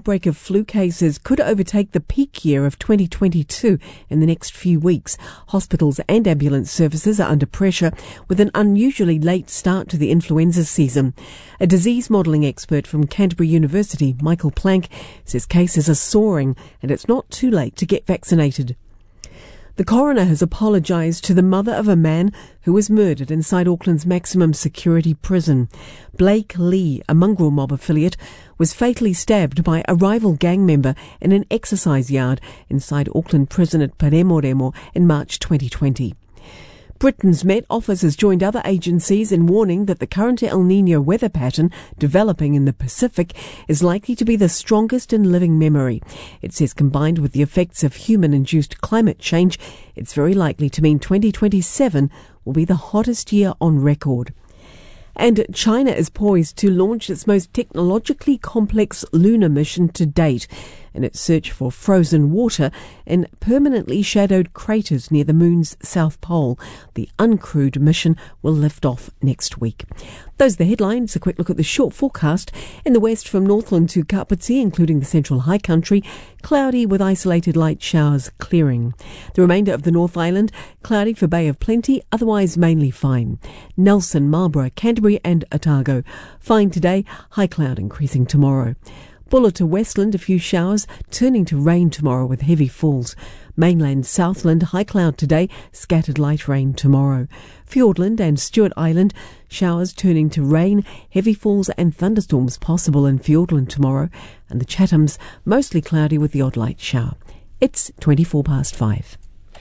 outbreak of flu cases could overtake the peak year of 2022 in the next few weeks. Hospitals and ambulance services are under pressure with an unusually late start to the influenza season. A disease modelling expert from Canterbury University, Michael Plank, says cases are soaring and it's not too late to get vaccinated. The coroner has apologised to the mother of a man who was murdered inside Auckland's maximum security prison. Blake Lee, a mongrel mob affiliate, was fatally stabbed by a rival gang member in an exercise yard inside Auckland Prison at Palermo in March 2020. Britain's Met Office has joined other agencies in warning that the current El Niño weather pattern developing in the Pacific is likely to be the strongest in living memory. It says combined with the effects of human-induced climate change, it's very likely to mean 2027 will be the hottest year on record. And China is poised to launch its most technologically complex lunar mission to date in its search for frozen water in permanently shadowed craters near the moon's south pole. The uncrewed mission will lift off next week. Those are the headlines. A quick look at the short forecast. In the west from Northland to Kapiti, including the central high country, cloudy with isolated light showers clearing. The remainder of the North Island, cloudy for Bay of Plenty, otherwise mainly fine. Nelson, Marlborough, Canterbury and Otago, fine today, high cloud increasing tomorrow. Buller to Westland, a few showers, turning to rain tomorrow with heavy falls. Mainland Southland, high cloud today, scattered light rain tomorrow. Fiordland and Stewart Island, showers turning to rain, heavy falls and thunderstorms possible in Fiordland tomorrow. And the Chathams, mostly cloudy with the odd light shower. It's 5:24.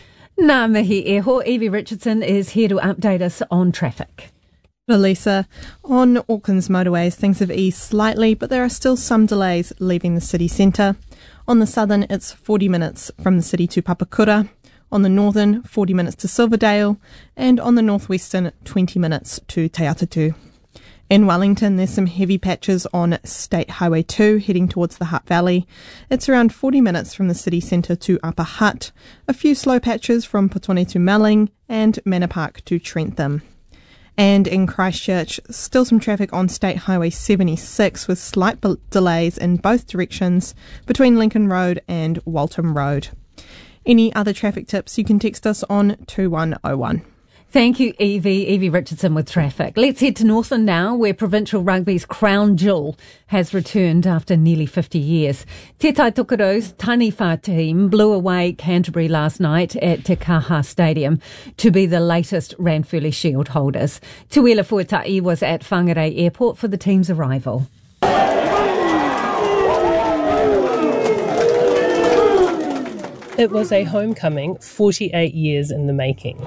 Ngā mihi e ho, Evie Richardson is here to update us on traffic. Lisa, on Auckland's motorways, things have eased slightly, but there are still some delays leaving the city centre. On the southern, it's 40 minutes from the city to Papakura. On the northern, 40 minutes to Silverdale. And on the northwestern, 20 minutes to Te Atatu. In Wellington, there's some heavy patches on State Highway 2 heading towards the Hutt Valley. It's around 40 minutes from the city centre to Upper Hutt. A few slow patches from Potone to Melling and Manor Park to Trentham. And in Christchurch, still some traffic on State Highway 76 with slight delays in both directions between Lincoln Road and Waltham Road. Any other traffic tips, you can text us on 2101. Thank you, Evie. Evie Richardson with traffic. Let's head to Northland now, where provincial rugby's crown jewel has returned after nearly 50 years. Te Tai Tokero's Taniwha team blew away Canterbury last night at Te Kaha Stadium to be the latest Ranfurly Shield holders. Tuela Fuatai was at Whangarei Airport for the team's arrival. It was a homecoming 48 years in the making.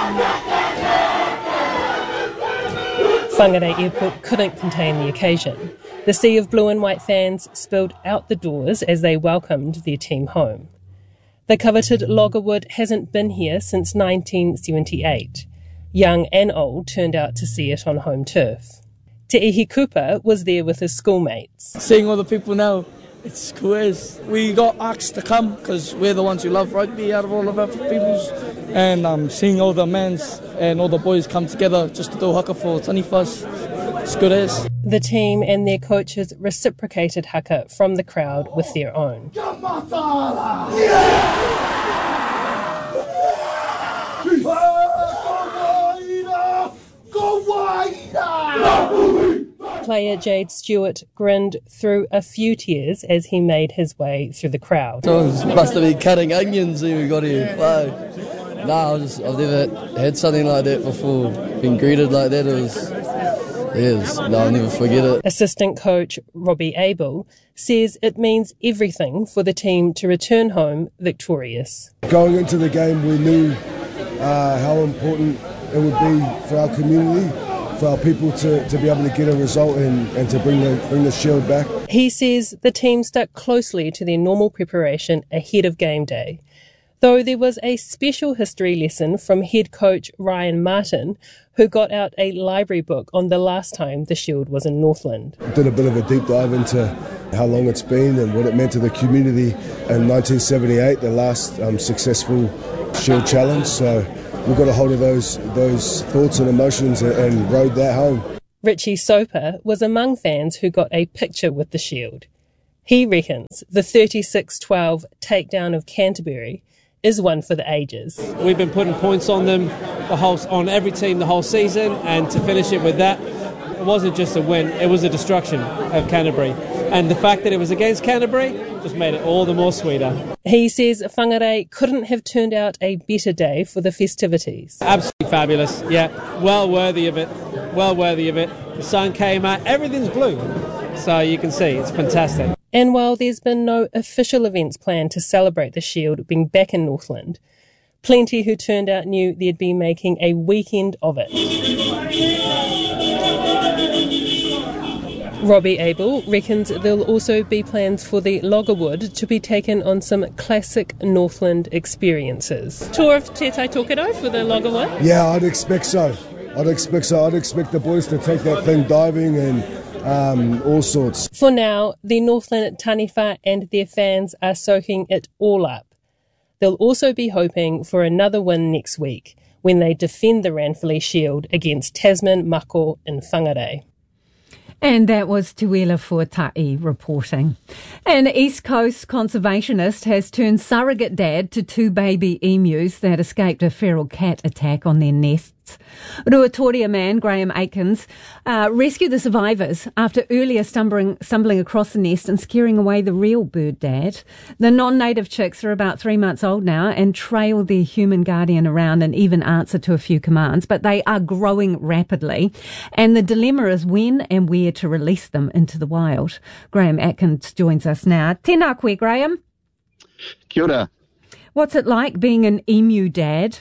Whangarei Airport couldn't contain the occasion. The sea of blue and white fans spilled out the doors as they welcomed their team home. The coveted Loggerwood hasn't been here since 1978. Young and old turned out to see it on home turf. Te Ihi Cooper was there with his schoolmates. Seeing all the people now, it's cool as we got asked to come because we're the ones who love rugby out of all of our peoples, and seeing all the mans and all the boys come together just to do haka for Taniwha, it's good as. The team and their coaches reciprocated haka from the crowd with their own. Player Jade Stewart grinned through a few tears as he made his way through the crowd. Must have been cutting onions when we got here. Wow. I've never had something like that before. Been greeted like that, I'll never forget it. Assistant coach Robbie Abel says it means everything for the team to return home victorious. Going into the game, we knew how important it would be for our community, for our people to be able to get a result and to bring the shield back. He says the team stuck closely to their normal preparation ahead of game day, though there was a special history lesson from head coach Ryan Martin, who got out a library book on the last time the Shield was in Northland. I did a bit of a deep dive into how long it's been and what it meant to the community in 1978, the last successful Shield challenge. So we got a hold of those thoughts and emotions and rode that home. Richie Soper was among fans who got a picture with the Shield. He reckons the 36-12 takedown of Canterbury is one for the ages. We've been putting points on them, on every team the whole season, and to finish it with that, it wasn't just a win, it was a destruction of Canterbury. And the fact that it was against Canterbury just made it all the more sweeter. He says Whangarei couldn't have turned out a better day for the festivities. Absolutely fabulous, yeah. Well worthy of it. The sun came out, everything's blue. So you can see, it's fantastic. And while there's been no official events planned to celebrate the Shield being back in Northland, plenty who turned out knew they'd be making a weekend of it. Robbie Abel reckons there'll also be plans for the Loggerwood to be taken on some classic Northland experiences. Tour of Te Tai Tokerau for the Loggerwood? Yeah, I'd expect so. I'd expect the boys to take that thing diving and all sorts. For now, the Northland Taniwha and their fans are soaking it all up. They'll also be hoping for another win next week when they defend the Ranfurly Shield against Tasman Mako in Whangarei. And that was Tuila Fuatai reporting. An East Coast conservationist has turned surrogate dad to 2 baby emus that escaped a feral cat attack on their nests. Ruatoria man Graham Atkins rescued the survivors after earlier stumbling across the nest and scaring away the real bird dad. The non-native chicks are about 3 months old now and trail their human guardian around and even answer to a few commands, but they are growing rapidly. And the dilemma is when and where to release them into the wild. Graham Atkins joins us now. Tēnā koe, Graham. Kia ora. What's it like being an emu dad?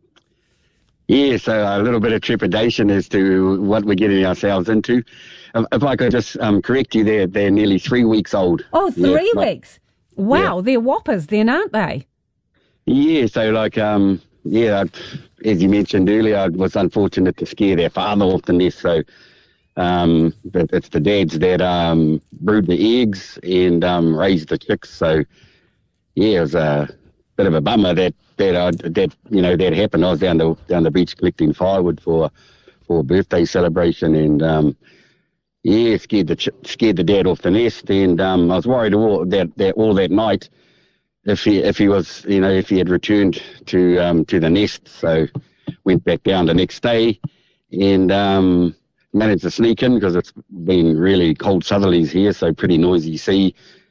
Yeah, so a little bit of trepidation as to what we're getting ourselves into. If I could just correct you, they're nearly 3 weeks old. Oh, 3 weeks? Wow, they're whoppers then, aren't they? Yeah, so as you mentioned earlier, I was unfortunate to scare their father off the nest. So but it's the dads that brood the eggs and raise the chicks. So yeah, it was a bit of a bummer that happened. I was down the beach collecting firewood for a birthday celebration, and scared the dad off the nest, and I was worried all that night if he had returned to the nest. So went back down the next day and managed to sneak in because it's been really cold southerlies here, so pretty noisy sea,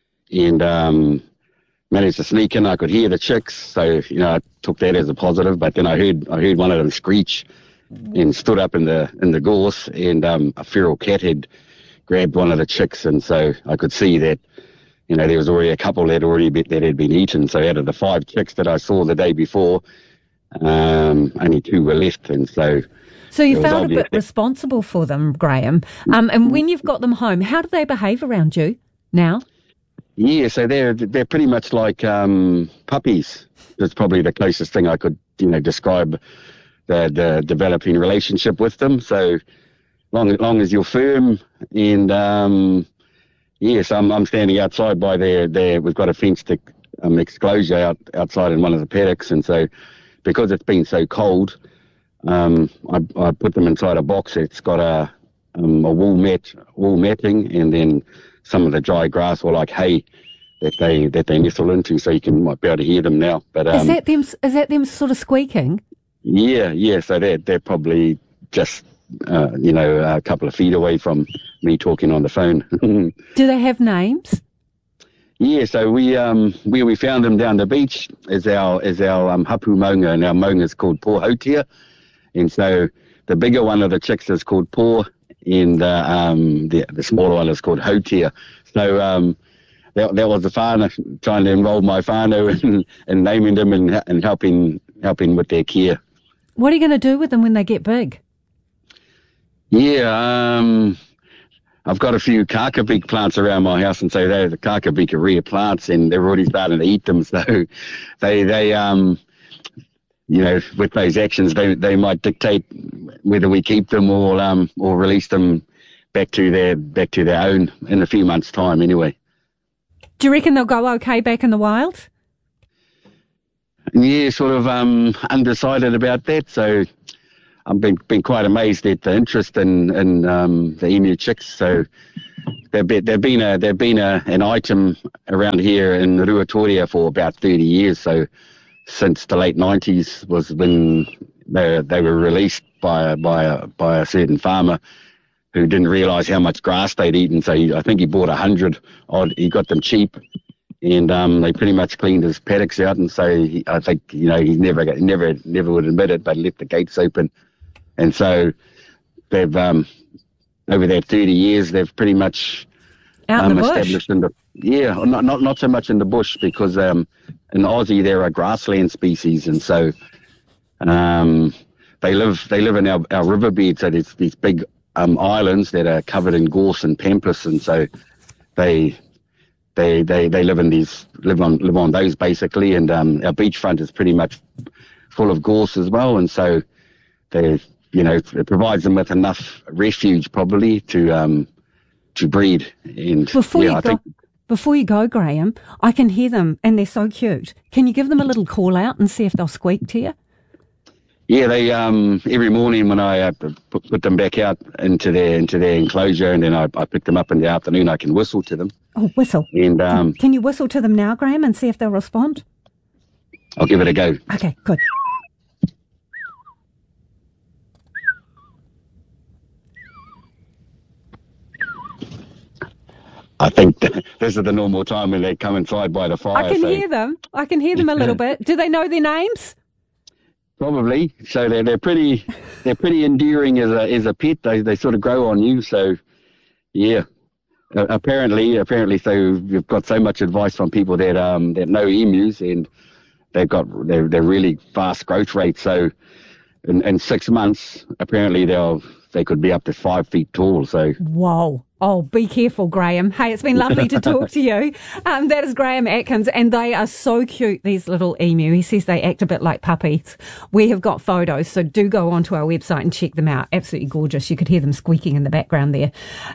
and managed to sneak in. I could hear the chicks, so I took that as a positive. But then I heard one of them screech and stood up in the gorse, and a feral cat had grabbed one of the chicks, and so I could see that there was already a couple that had been eaten. So out of the 5 chicks that I saw the day before, only 2 were left, and so. So you felt a bit responsible for them, Graham. And when you've got them home, how do they behave around you now? Yeah, so they're pretty much like puppies. That's probably the closest thing I could describe the developing relationship with them. So long as you're firm, and so I'm standing outside by their we've got a fenced exclosure outside in one of the paddocks, and so because it's been so cold, I put them inside a box. It's got a wool matting, and then some of the dry grass or like hay that they nestle into, so you might be able to hear them now. But is that them sort of squeaking? Yeah. So they're probably just a couple of feet away from me talking on the phone. Do they have names? Yeah. So where we found them down the beach is our hapu maunga, and our maunga is called Pōhautia, and so the bigger one of the chicks is called Pō, and the smaller one is called Hautia. So that was the whānau, trying to involve my whānau in naming them and helping with their care. What are you going to do with them when they get big? Yeah, I've got a few kakavik plants around my house, and so the kakavik are rare plants, and they're already starting to eat them. So they with those actions, they might dictate whether we keep them or release them back to their own in a few months' time. Anyway, do you reckon they'll go okay back in the wild? Yeah, sort of undecided about that. So I've been quite amazed at the interest in the emu chicks. So they've been an item around here in Ruatoria for about 30 years. So since the late 90s was when they were released by a certain farmer who didn't realise how much grass they'd eaten. So I think he bought 100 odd. He got them cheap. And they pretty much cleaned his paddocks out, and so I think he never would admit it, but left the gates open, and so they've over that 30 years they've pretty much established in the not so much in the bush, because in Aussie they're a grassland species, and so they live in our riverbeds. So there's these big islands that are covered in gorse and pampas, and so they live on those basically, and our beachfront is pretty much full of gorse as well, and so it provides them with enough refuge probably to breed. And before you go, Graham, I can hear them and they're so cute. Can you give them a little call out and see if they'll squeak to you? Yeah, they every morning when I put them back out into their enclosure, and then I pick them up in the afternoon, I can whistle to them. Oh, whistle. And can you whistle to them now, Graham, and see if they'll respond? I'll give it a go. Okay, good. I think this is the normal time when they come inside by the fire. I can hear them. I can hear them a little bit. Do they know their names? Probably. So they're pretty endearing as a pet. They sort of grow on you. So yeah. Apparently, so we've got so much advice from people that know emus, and they're really fast growth rates. So in 6 months, apparently they could be up to 5 feet tall. So whoa. Oh, be careful, Graham. Hey, it's been lovely to talk to you. That is Graham Atkins, and they are so cute, these little emu. He says they act a bit like puppies. We have got photos, so do go onto our website and check them out. Absolutely gorgeous. You could hear them squeaking in the background there.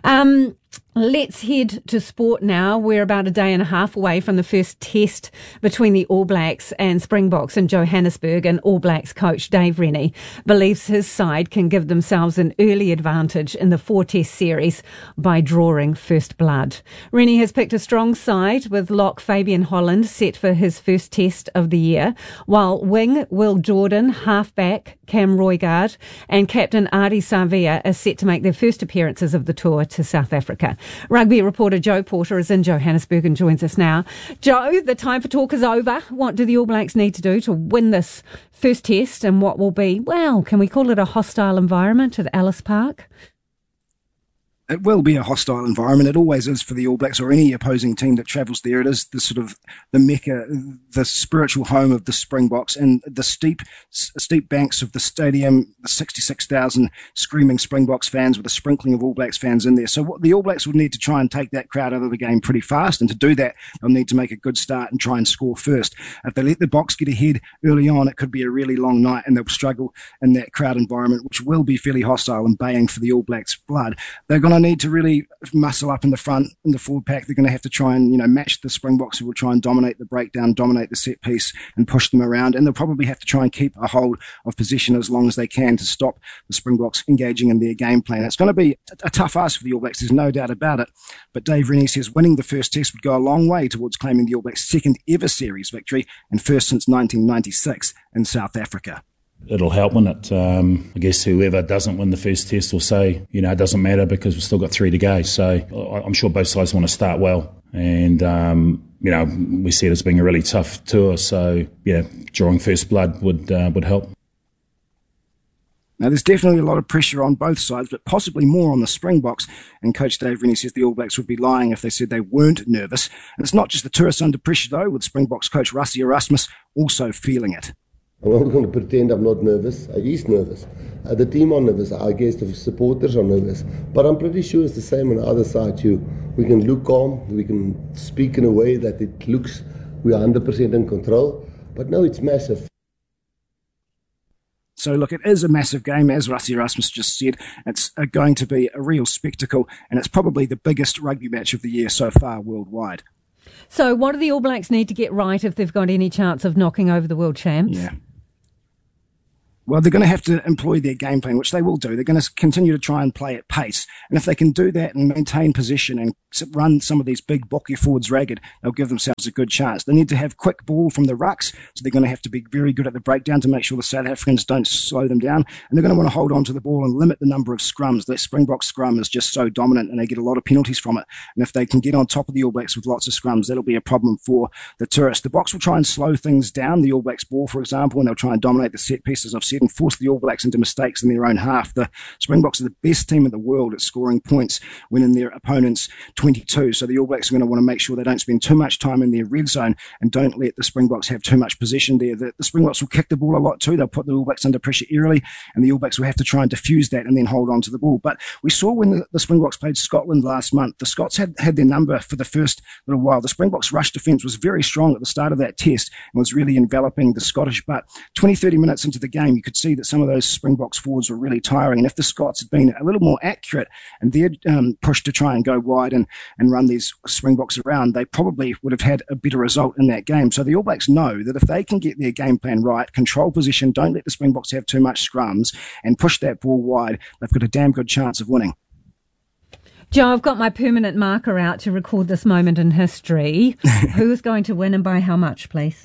Let's head to sport now. We're about a day and a half away from the first test between the All Blacks and Springboks in Johannesburg, and All Blacks coach Dave Rennie believes his side can give themselves an early advantage in the 4-test series by drawing first blood. Rennie has picked a strong side with lock Fabian Holland set for his first test of the year, while wing Will Jordan, halfback Cam Roigard and captain Ardie Savea are set to make their first appearances of the tour to South Africa. Rugby reporter Joe Porter is in Johannesburg and joins us now. Joe, the time for talk is over. What do the All Blacks need to do to win this first test and what will be, well, can we call it a hostile environment at Ellis Park? It will be a hostile environment. It always is for the All Blacks or any opposing team that travels there. It is the sort of the mecca, the spiritual home of the Springboks, and the steep banks of the stadium, the 66,000 screaming Springboks fans with a sprinkling of All Blacks fans in there. So what the All Blacks would need to try and take that crowd out of the game pretty fast, and to do that, they'll need to make a good start and try and score first. If they let the Boks get ahead early on, it could be a really long night, and they'll struggle in that crowd environment, which will be fairly hostile and baying for the All Blacks' blood. They're going to need to really muscle up in the front, in the forward pack. They're going to have to try and match the Springboks, who will try and dominate the breakdown, dominate the set piece and push them around, and they'll probably have to try and keep a hold of possession as long as they can to stop the Springboks engaging in their game plan. It's going to be a tough ask for the All Blacks, there's no doubt about it, but Dave Rennie says winning the first test would go a long way towards claiming the All Blacks' second ever series victory and first since 1996 in South Africa. It'll help, won't it? I guess whoever doesn't win the first test will say, it doesn't matter because we've still got 3 to go. So I'm sure both sides want to start well. And, we see it as being a really tough tour. So, drawing first blood would help. Now, there's definitely a lot of pressure on both sides, but possibly more on the Springboks. And Coach Dave Rennie says the All Blacks would be lying if they said they weren't nervous. And it's not just the tourists under pressure, though, with Springboks coach Rassie Erasmus also feeling it. I'm not going to pretend I'm not nervous. He's nervous. The team are nervous. I guess the supporters are nervous. But I'm pretty sure it's the same on the other side too. We can look calm. We can speak in a way that it looks we are 100% in control. But no, it's massive. So, look, it is a massive game, as Rassie Erasmus just said. It's going to be a real spectacle, and it's probably the biggest rugby match of the year so far worldwide. So what do the All Blacks need to get right if they've got any chance of knocking over the world champs? Yeah. Well, they're going to have to employ their game plan, which they will do. They're going to continue to try and play at pace. And if they can do that and maintain position and run some of these big Bokia forwards ragged, they'll give themselves a good chance. They need to have quick ball from the rucks, so they're going to have to be very good at the breakdown to make sure the South Africans don't slow them down. And they're going to want to hold on to the ball and limit the number of scrums. That Springbok scrum is just so dominant and they get a lot of penalties from it. And if they can get on top of the All Blacks with lots of scrums, that'll be a problem for the tourists. The Boks will try and slow things down, the All Blacks ball, for example, and they'll try and dominate the set pieces, I've said, and force the All Blacks into mistakes in their own half. The Springboks are the best team in the world at scoring points when in their opponent's 22. So the All Blacks are going to want to make sure they don't spend too much time in their red zone and don't let the Springboks have too much possession there. The Springboks will kick the ball a lot too. They'll put the All Blacks under pressure early, and the All Blacks will have to try and diffuse that and then hold on to the ball. But we saw when the Springboks played Scotland last month, the Scots had their number for the first little while. The Springboks' rush defence was very strong at the start of that test and was really enveloping the Scottish. But 20-30 minutes into the game, you could see that some of those Springboks forwards were really tiring. And if the Scots had been a little more accurate and they'd pushed to try and go wide and run these Springboks around, they probably would have had a better result in that game. So the All Blacks know that if they can get their game plan right, control position, don't let the Springboks have too much scrums, and push that ball wide, they've got a damn good chance of winning. Joe, I've got my permanent marker out to record this moment in history. Who's going to win and by how much, please?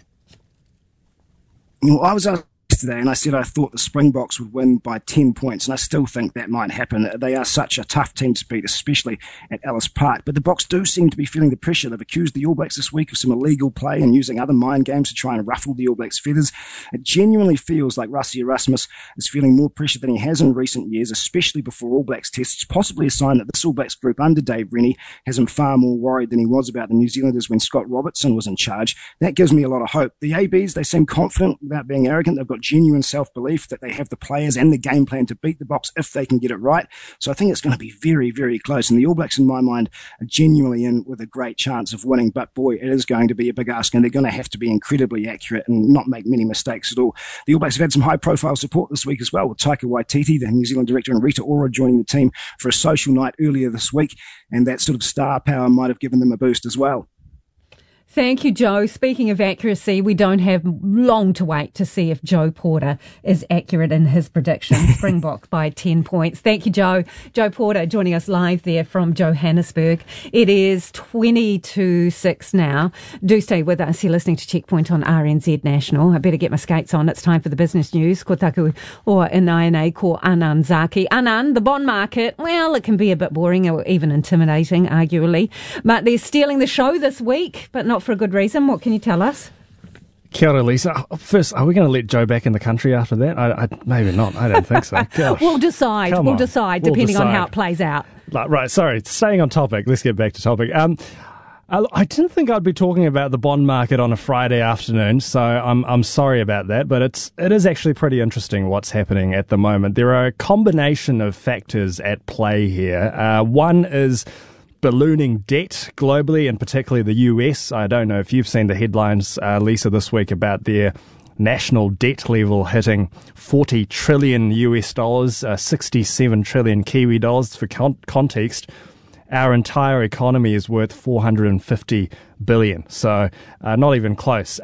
Well, I was asked yesterday and I said I thought the Springboks would win by 10 points, and I still think that might happen. They are such a tough team to beat, especially at Ellis Park. But the Boks do seem to be feeling the pressure. They've accused the All Blacks this week of some illegal play and using other mind games to try and ruffle the All Blacks' feathers. It genuinely feels like Rassie Erasmus is feeling more pressure than he has in recent years, especially before All Blacks tests, possibly a sign that this All Blacks group under Dave Rennie has him far more worried than he was about the New Zealanders when Scott Robertson was in charge. That gives me a lot of hope. The ABs, they seem confident without being arrogant. They've got genuine self-belief that they have the players and the game plan to beat the Boks if they can get it right. So I think it's going to be very, very close. And the All Blacks, in my mind, are genuinely in with a great chance of winning. But boy, it is going to be a big ask, and they're going to have to be incredibly accurate and not make many mistakes at all. The All Blacks have had some high-profile support this week as well, with Taika Waititi, the New Zealand director, and Rita Ora joining the team for a social night earlier this week. And that sort of star power might have given them a boost as well. Thank you, Joe. Speaking of accuracy, we don't have long to wait to see if Joe Porter is accurate in his prediction. Springbok by 10 points. Thank you, Joe. Joe Porter joining us live there from Johannesburg. It is 20-6 now. Do stay with us. You're listening to Checkpoint on RNZ National. I better get my skates on. It's time for the business news. Ko taku o inaina ko Anand Zaki. Anand, the bond market, well, it can be a bit boring or even intimidating, arguably. But they're stealing the show this week, but not for a good reason. What can you tell us? Kia ora, Lisa. First, are we going to let Joe back in the country after that? Maybe not. I don't think so. We'll decide. We'll decide depending on how it plays out. Right, sorry. Staying on topic. Let's get back to topic. I didn't think I'd be talking about the bond market on a Friday afternoon, so I'm sorry about that, but it is actually pretty interesting what's happening at the moment. There are a combination of factors at play here. One is ballooning debt globally, and particularly the US. I don't know if you've seen the headlines, Lisa, this week about their national debt level hitting $40 trillion US, 67 trillion Kiwi dollars. For context, our entire economy is worth 450 billion. So not even close.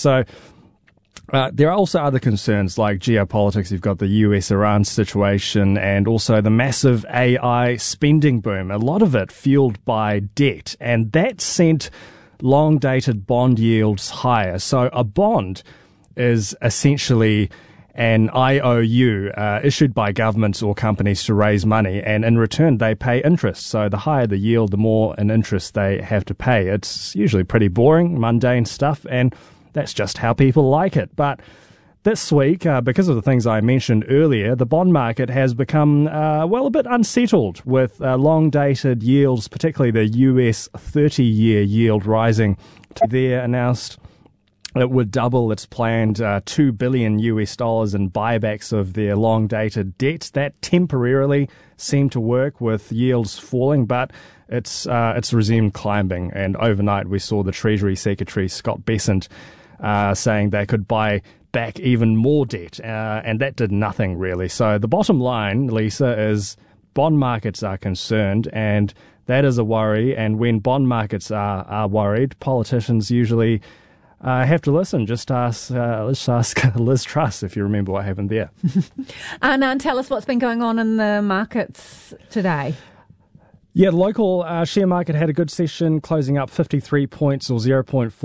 There are also other concerns like geopolitics. You've got the US-Iran situation and also the massive AI spending boom, a lot of it fueled by debt. And that sent long-dated bond yields higher. So a bond is essentially an IOU issued by governments or companies to raise money, and in return they pay interest. So the higher the yield, the more in interest they have to pay. It's usually pretty boring, mundane stuff, and that's just how people like it. But this week, because of the things I mentioned earlier, the bond market has become, a bit unsettled with long-dated yields, particularly the US 30-year yield rising. There announced it would double its planned $2 billion US in buybacks of their long-dated debt. That temporarily seemed to work with yields falling, but it's resumed climbing. And overnight, we saw the Treasury Secretary, Scott Bessent, saying they could buy back even more debt, and that did nothing really. So the bottom line, Lisa, is bond markets are concerned, and that is a worry. And when bond markets are worried, politicians usually have to listen. Just ask Liz Truss if you remember what happened there. And tell us what's been going on in the markets today. Yeah, the local share market had a good session, closing up 53 points or 0.4